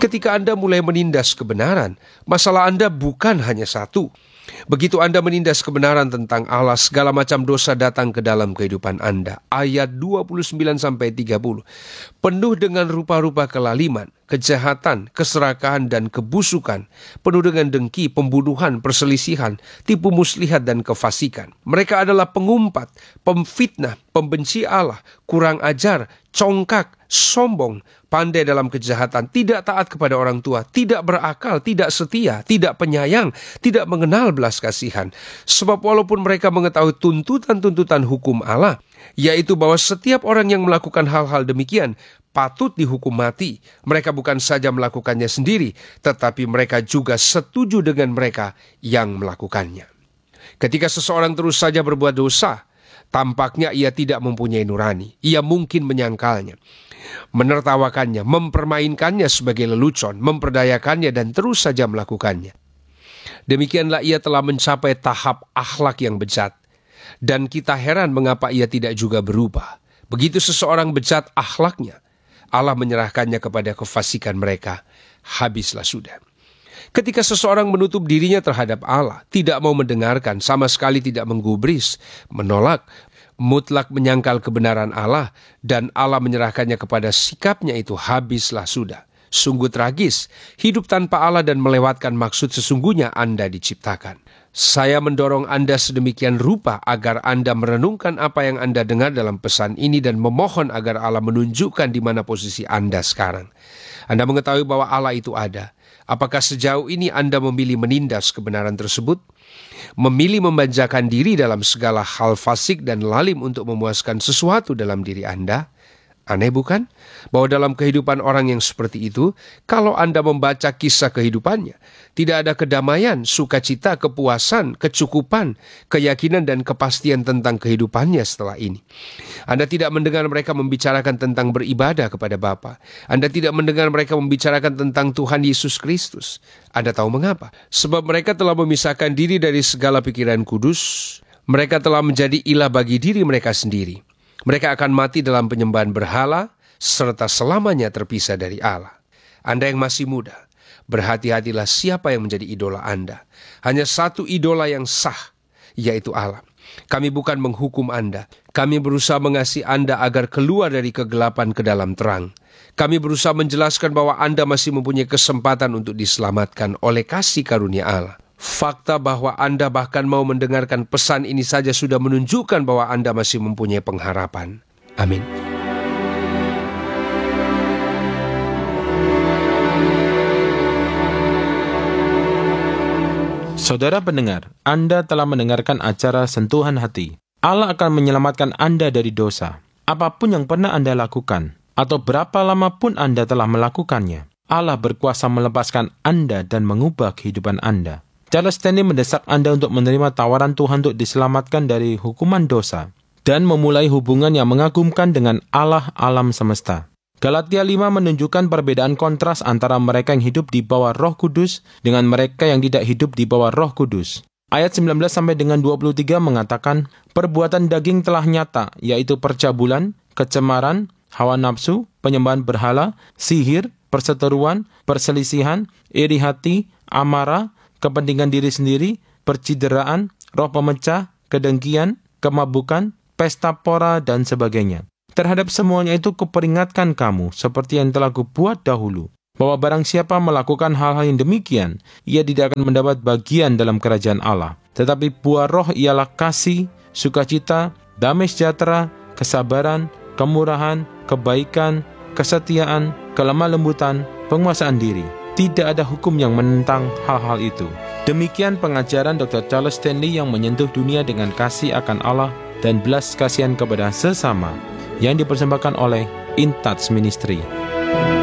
Ketika Anda mulai menindas kebenaran, masalah Anda bukan hanya satu. Begitu Anda menindas kebenaran tentang Allah, segala macam dosa datang ke dalam kehidupan Anda. Ayat 29-30. Penuh dengan rupa-rupa kelaliman, kejahatan, keserakahan, dan kebusukan. Penuh dengan dengki, pembunuhan, perselisihan, tipu muslihat, dan kefasikan. Mereka adalah pengumpat, pemfitnah, pembenci Allah, kurang ajar, congkak, sombong, pandai dalam kejahatan, tidak taat kepada orang tua, tidak berakal, tidak setia, tidak penyayang, tidak mengenal belas kasihan. Sebab walaupun mereka mengetahui tuntutan-tuntutan hukum Allah, yaitu bahwa setiap orang yang melakukan hal-hal demikian patut dihukum mati, mereka bukan saja melakukannya sendiri, tetapi mereka juga setuju dengan mereka yang melakukannya. Ketika seseorang terus saja berbuat dosa, tampaknya ia tidak mempunyai nurani. Ia mungkin menyangkalnya, menertawakannya, mempermainkannya sebagai lelucon, memperdayakannya, dan terus saja melakukannya. Demikianlah ia telah mencapai tahap akhlak yang bejat. Dan kita heran mengapa ia tidak juga berubah. Begitu seseorang bejat akhlaknya, Allah menyerahkannya kepada kefasikan mereka. Habislah sudah. Ketika seseorang menutup dirinya terhadap Allah, tidak mau mendengarkan, sama sekali tidak menggubris, menolak, mutlak menyangkal kebenaran Allah, dan Allah menyerahkannya kepada sikapnya itu, habislah sudah. Sungguh tragis, hidup tanpa Allah dan melewatkan maksud sesungguhnya Anda diciptakan. Saya mendorong Anda sedemikian rupa agar Anda merenungkan apa yang Anda dengar dalam pesan ini dan memohon agar Allah menunjukkan di mana posisi Anda sekarang. Anda mengetahui bahwa Allah itu ada. Apakah sejauh ini Anda memilih menindas kebenaran tersebut? Memilih membanjakan diri dalam segala hal fasik dan lalim untuk memuaskan sesuatu dalam diri Anda? Aneh bukan? Bahwa dalam kehidupan orang yang seperti itu, kalau Anda membaca kisah kehidupannya, tidak ada kedamaian, sukacita, kepuasan, kecukupan, keyakinan, dan kepastian tentang kehidupannya setelah ini. Anda tidak mendengar mereka membicarakan tentang beribadah kepada Bapa. Anda tidak mendengar mereka membicarakan tentang Tuhan Yesus Kristus. Anda tahu mengapa? Sebab mereka telah memisahkan diri dari segala pikiran kudus. Mereka telah menjadi ilah bagi diri mereka sendiri. Mereka akan mati dalam penyembahan berhala, serta selamanya terpisah dari Allah. Anda yang masih muda, berhati-hatilah siapa yang menjadi idola Anda. Hanya satu idola yang sah, yaitu Allah. Kami bukan menghukum Anda. Kami berusaha mengasihi Anda agar keluar dari kegelapan ke dalam terang. Kami berusaha menjelaskan bahwa Anda masih mempunyai kesempatan untuk diselamatkan oleh kasih karunia Allah. Fakta bahwa Anda bahkan mau mendengarkan pesan ini saja sudah menunjukkan bahwa Anda masih mempunyai pengharapan. Amin. Saudara pendengar, Anda telah mendengarkan acara Sentuhan Hati. Allah akan menyelamatkan Anda dari dosa. Apapun yang pernah Anda lakukan, atau berapa lama pun Anda telah melakukannya, Allah berkuasa melepaskan Anda dan mengubah kehidupan Anda. Charles Stanley mendesak Anda untuk menerima tawaran Tuhan untuk diselamatkan dari hukuman dosa dan memulai hubungan yang mengagumkan dengan Allah alam semesta. Galatia 5 menunjukkan perbedaan kontras antara mereka yang hidup di bawah Roh Kudus dengan mereka yang tidak hidup di bawah Roh Kudus. Ayat 19 sampai dengan 23 mengatakan, perbuatan daging telah nyata, yaitu percabulan, kecemaran, hawa nafsu, penyembahan berhala, sihir, perseteruan, perselisihan, iri hati, amarah, kepentingan diri sendiri, percideraan, roh pemecah, kedengkian, kemabukan, pesta pora, dan sebagainya. Terhadap semuanya itu kuperingatkan kamu, seperti yang telah kubuat dahulu, bahwa barang siapa melakukan hal-hal yang demikian, ia tidak akan mendapat bagian dalam kerajaan Allah. Tetapi buah roh ialah kasih, sukacita, damai sejahtera, kesabaran, kemurahan, kebaikan, kesetiaan, kelemah lembutan, penguasaan diri. Tidak ada hukum yang menentang hal-hal itu. Demikian pengajaran Dr. Charles Stanley yang menyentuh dunia dengan kasih akan Allah dan belas kasihan kepada sesama, yang dipersembahkan oleh In Touch Ministry.